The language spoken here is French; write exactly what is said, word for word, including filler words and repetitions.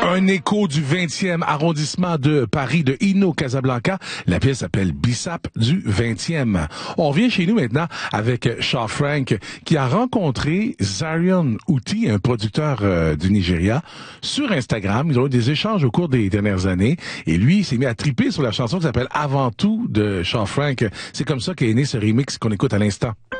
Un écho du vingtième arrondissement de Paris, de Hino Casablanca. La pièce s'appelle Bissap du vingtième. On revient chez nous maintenant avec Shaw Frank, qui a rencontré Zarion Uti, un producteur euh, du Nigeria, sur Instagram. Ils ont eu des échanges au cours des dernières années. Et lui, il s'est mis à triper sur la chanson qui s'appelle Avant tout de Shaw Frank. C'est comme ça qu'est né ce remix qu'on écoute à l'instant.